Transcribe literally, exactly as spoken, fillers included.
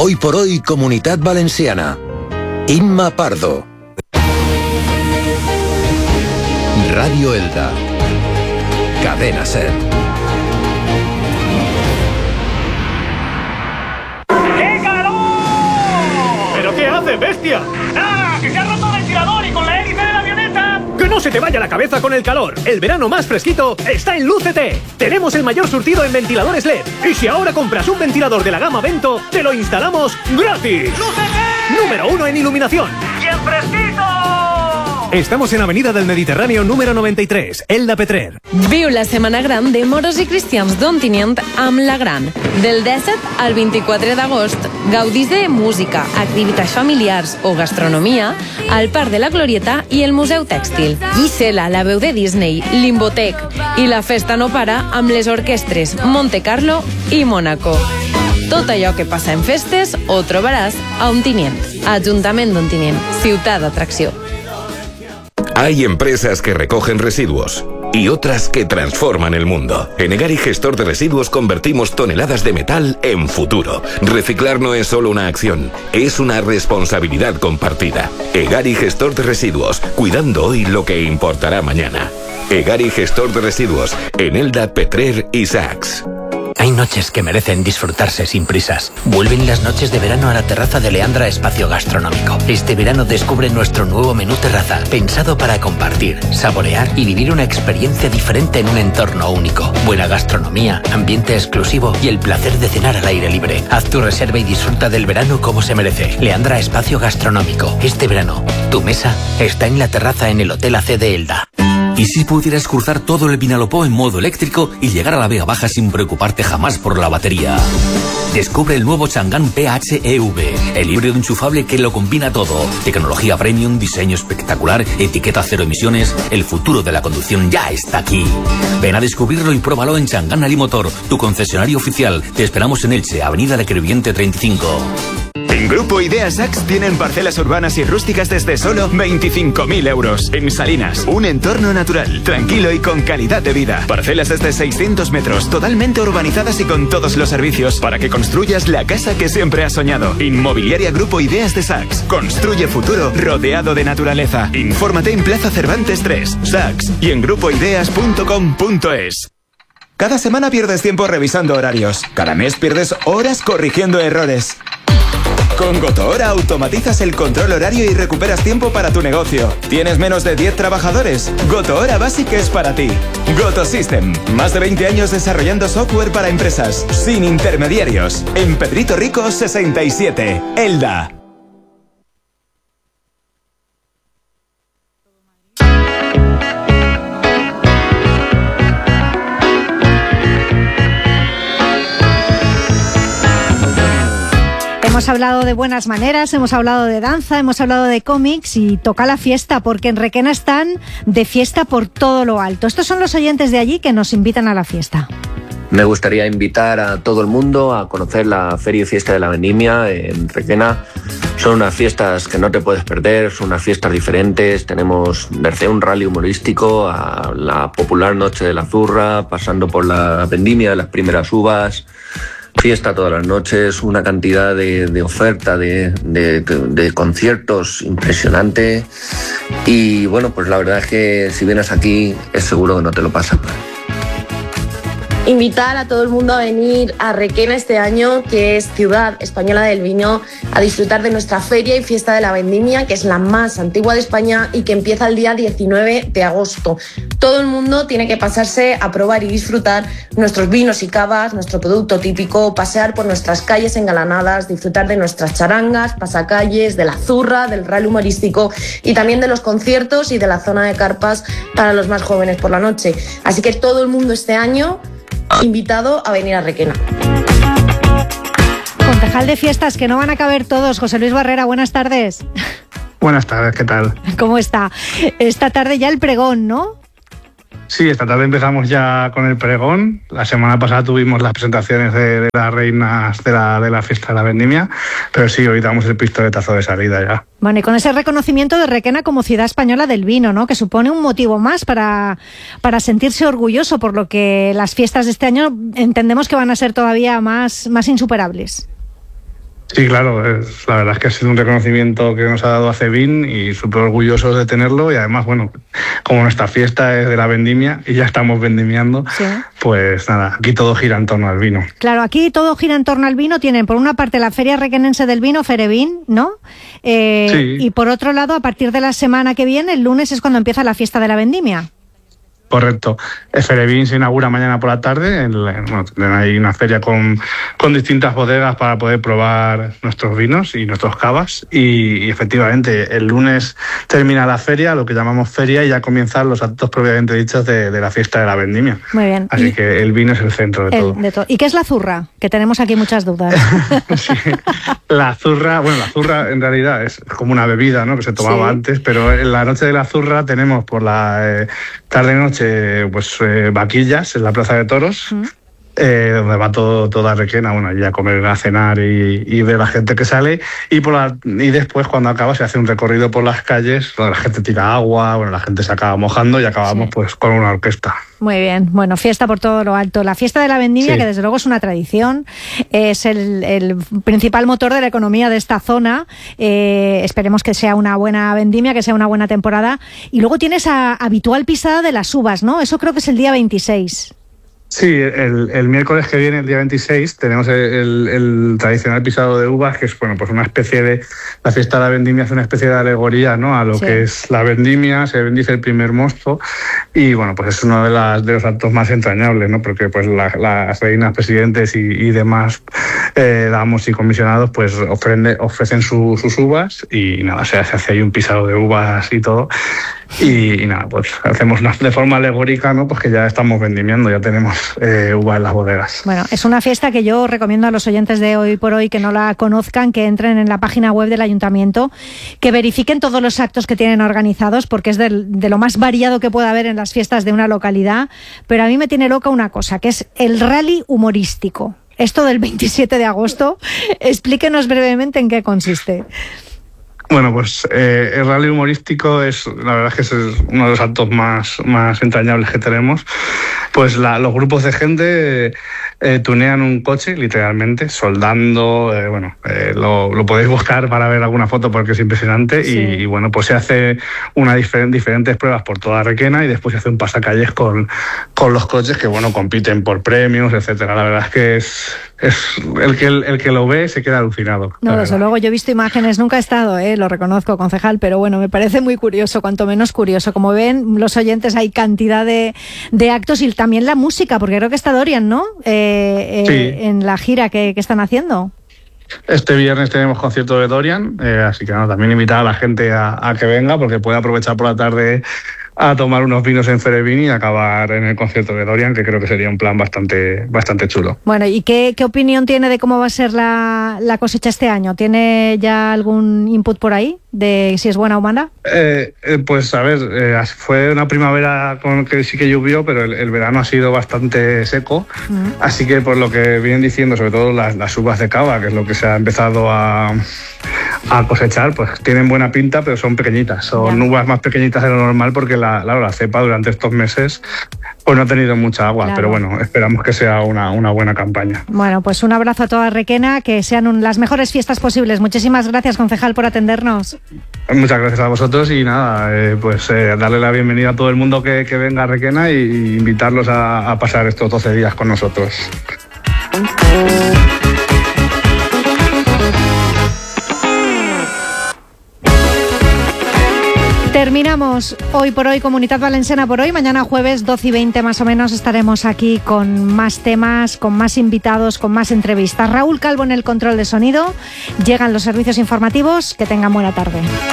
Hoy por hoy, Comunitat Valenciana. Inma Pardo. Radio Elda. Cadena Ser. ¡Qué calor! ¿Pero qué hace, bestia? ¡Ah! ¡Que se ha roto el ventilador y con la hélice de la avioneta! ¡Que no se te vaya la cabeza con el calor! El verano más fresquito está en Lucete. Tenemos el mayor surtido en ventiladores L E D. Y si ahora compras un ventilador de la gama Vento, te lo instalamos gratis. ¡Lucete! Número uno en iluminación. ¡Y en fresquito! Estamos en Avenida del Mediterráneo número noventa y tres, Elda Petrer. Viu la Setmana Gran de Moros i Cristians d'Ontinyent amb La Gran. Del disset al vint-i-quatre d'agost, gaudís de música, activitats familiars o gastronomia al Parc de la Glorieta i el Museu Tèxtil. Gisela, la veu de Disney, Limbotec i la festa no para amb les orquestres Monte Carlo i Mónaco. Tot allò que passa en festes ho trobaràs a Ontinyent. Ajuntament d'Ontinyent, ciutat d'atracció. Hay empresas que recogen residuos y otras que transforman el mundo. En Egari Gestor de Residuos convertimos toneladas de metal en futuro. Reciclar no es solo una acción, es una responsabilidad compartida. Egari Gestor de Residuos, cuidando hoy lo que importará mañana. Egari Gestor de Residuos, en Elda, Petrer y Sachs. Hay noches que merecen disfrutarse sin prisas. Vuelven las noches de verano a la terraza de Leandra Espacio Gastronómico. Este verano descubre nuestro nuevo menú terraza, pensado para compartir, saborear y vivir una experiencia diferente en un entorno único. Buena gastronomía, ambiente exclusivo y el placer de cenar al aire libre. Haz tu reserva y disfruta del verano como se merece. Leandra Espacio Gastronómico. Este verano, tu mesa está en la terraza en el Hotel A C de Elda. ¿Y si pudieras cruzar todo el Vinalopó en modo eléctrico y llegar a la Vega Baja sin preocuparte jamás por la batería? Descubre el nuevo Chang'an P H E V, el híbrido enchufable que lo combina todo. Tecnología premium, diseño espectacular, etiqueta cero emisiones. El futuro de la conducción ya está aquí. Ven a descubrirlo y pruébalo en Chang'an Alimotor, tu concesionario oficial. Te esperamos en Elche, Avenida de Crevillente treinta y cinco. En Grupo Ideas Sachs tienen parcelas urbanas y rústicas desde solo veinticinco mil euros. En Salinas, un entorno natural, tranquilo y con calidad de vida. Parcelas desde seiscientos metros, totalmente urbanizadas y con todos los servicios para que construyas la casa que siempre has soñado. Inmobiliaria Grupo Ideas de Sachs. Construye futuro rodeado de naturaleza. Infórmate en Plaza Cervantes tres, Sachs y en grupo ideas punto com punto es. Cada semana pierdes tiempo revisando horarios. Cada mes pierdes horas corrigiendo errores. Con GotoHora automatizas el control horario y recuperas tiempo para tu negocio. ¿Tienes menos de diez trabajadores? GotoHora Basic es para ti. GotoSystem. Más de veinte años desarrollando software para empresas. Sin intermediarios. En Pedrito Rico sesenta y siete. Elda. Hemos hablado de buenas maneras, hemos hablado de danza, hemos hablado de cómics y toca la fiesta porque en Requena están de fiesta por todo lo alto. Estos son los oyentes de allí que nos invitan a la fiesta. Me gustaría invitar a todo el mundo a conocer la Feria y Fiesta de la Vendimia en Requena. Son unas fiestas que no te puedes perder, son unas fiestas diferentes. Tenemos desde un rally humorístico a la popular Noche de la Zurra, pasando por la Vendimia de las primeras uvas. Fiesta todas las noches, una cantidad de, de oferta, de, de, de conciertos impresionante. Y bueno, pues la verdad es que si vienes aquí es seguro que no te lo pasas mal. Invitar a todo el mundo a venir a Requena este año, que es Ciudad Española del Vino, a disfrutar de nuestra Feria y Fiesta de la Vendimia, que es la más antigua de España y que empieza el día diecinueve de agosto. Todo el mundo tiene que pasarse a probar y disfrutar nuestros vinos y cavas, nuestro producto típico, pasear por nuestras calles engalanadas, disfrutar de nuestras charangas, pasacalles, de la zurra, del rally humorístico y también de los conciertos y de la zona de carpas para los más jóvenes por la noche. Así que todo el mundo este año invitado a venir a Requena. Concejal de fiestas, que no van a caber todos. José Luis Barrera, buenas tardes. Buenas tardes, ¿qué tal? ¿Cómo está? Esta tarde ya el pregón, ¿no? Sí, esta tarde empezamos ya con el pregón. La semana pasada tuvimos las presentaciones de, de las reinas de la, de la fiesta de la Vendimia, pero sí, hoy damos el pistoletazo de salida ya. Bueno, y con ese reconocimiento de Requena como ciudad española del vino, ¿no? Que supone un motivo más para, para sentirse orgulloso, por lo que las fiestas de este año entendemos que van a ser todavía más, más insuperables. Sí, claro, es, la verdad es que ha sido un reconocimiento que nos ha dado Acebin y súper orgullosos de tenerlo, y además, bueno, como nuestra fiesta es de la vendimia y ya estamos vendimiando, sí. Pues nada, aquí todo gira en torno al vino. Claro, aquí todo gira en torno al vino. Tienen por una parte la Feria Requenense del Vino, Ferebin, ¿no? Eh, sí. Y por otro lado, a partir de la semana que viene, el lunes es cuando empieza la fiesta de la vendimia. Correcto. Ferebin se inaugura mañana por la tarde. En la, bueno, hay una feria con, con distintas bodegas para poder probar nuestros vinos y nuestros cavas. Y, y efectivamente, el lunes termina la feria, lo que llamamos feria, y ya comienzan los actos propiamente dichos de, de la fiesta de la vendimia. Muy bien. Así y que el vino es el centro de, el, todo. de todo. ¿Y qué es la zurra? Que tenemos aquí muchas dudas. Sí. La zurra, bueno, la zurra en realidad es como una bebida, ¿no?, que se tomaba sí. antes, pero en la noche de la zurra tenemos por la eh, tarde-noche pues eh, vaquillas en la Plaza de Toros, uh-huh. eh, donde va todo, toda Requena, bueno, ya a comer, a cenar y, y ver la gente que sale, y por la, y después cuando acaba se hace un recorrido por las calles donde la gente tira agua, bueno, la gente se acaba mojando y acabamos sí. pues con una orquesta. Muy bien, bueno, fiesta por todo lo alto. La fiesta de la vendimia, sí. que desde luego es una tradición, es el, el principal motor de la economía de esta zona. Eh, esperemos que sea una buena vendimia, que sea una buena temporada. Y luego tienes esa habitual pisada de las uvas, ¿no? Eso creo que es el día veintiséis. Sí, el, el miércoles que viene, el día veintiséis, tenemos el, el, el tradicional pisado de uvas, que es, bueno, pues una especie de... La fiesta de la vendimia es una especie de alegoría, ¿no?, a lo sí. que es la vendimia. Se bendice el primer mosto y, bueno, pues es uno de, las, de los actos más entrañables, ¿no?, porque pues la, las reinas, presidentes y, y demás eh, damos y comisionados pues ofrende, ofrecen su, sus uvas y nada, se hace ahí un pisado de uvas y todo. Y, y nada, pues hacemos una, de forma alegórica, ¿no?, pues que ya estamos vendimiando, ya tenemos eh, uva en las bodegas. Bueno, es una fiesta que yo recomiendo a los oyentes de Hoy por Hoy que no la conozcan, que entren en la página web del Ayuntamiento, que verifiquen todos los actos que tienen organizados, porque es de, de lo más variado que puede haber en las fiestas de una localidad. Pero a mí me tiene loca una cosa, que es el rally humorístico. Esto del veintisiete de agosto, explíquenos brevemente en qué consiste. Bueno, pues eh, el rally humorístico es, la verdad es que es uno de los actos más, más entrañables que tenemos. Pues la, los grupos de gente eh, tunean un coche, literalmente, soldando, eh, bueno, eh, lo, lo podéis buscar para ver alguna foto porque es impresionante. Sí. Y, y bueno, pues se hace una difer- diferentes pruebas por toda Requena y después se hace un pasacalles con, con los coches que, bueno, compiten por premios, etcétera. La verdad es que es... Es el que el, el que lo ve se queda alucinado. No, desde luego yo he visto imágenes, nunca he estado, eh, lo reconozco, concejal, pero bueno, me parece muy curioso, cuanto menos curioso. Como ven los oyentes, hay cantidad de, de actos y también la música, porque creo que está Dorian, ¿no? Eh, eh, sí. En la gira que, que están haciendo. Este viernes tenemos concierto de Dorian, eh, así que no, también invitar a la gente a, a que venga, porque puede aprovechar por la tarde a tomar unos vinos en Ferebin y acabar en el concierto de Dorian, que creo que sería un plan bastante, bastante chulo. Bueno, ¿y qué, qué opinión tiene de cómo va a ser la, la cosecha este año? ¿Tiene ya algún input por ahí de si es buena o mala? Eh, eh, pues a ver, eh, fue una primavera con que sí que llovió, pero el, el verano ha sido bastante seco, uh-huh. Así que por lo que vienen diciendo, sobre todo las, las uvas de cava, que es lo que se ha empezado a, a cosechar, pues tienen buena pinta, pero son pequeñitas, son ya. uvas más pequeñitas de lo normal porque la, la, la cepa durante estos meses pues no ha tenido mucha agua, claro. Pero bueno, esperamos que sea una, una buena campaña. Bueno, pues un abrazo a toda Requena, que sean un, las mejores fiestas posibles. Muchísimas gracias, concejal, por atendernos. Muchas gracias a vosotros y nada, eh, pues eh, darle la bienvenida a todo el mundo que, que venga a Requena y, y invitarlos a, a pasar estos doce días con nosotros. Terminamos Hoy por Hoy, Comunidad Valenciana por hoy. Mañana jueves, doce y veinte más o menos, estaremos aquí con más temas, con más invitados, con más entrevistas. Raúl Calvo en el control de sonido. Llegan los servicios informativos. Que tengan buena tarde.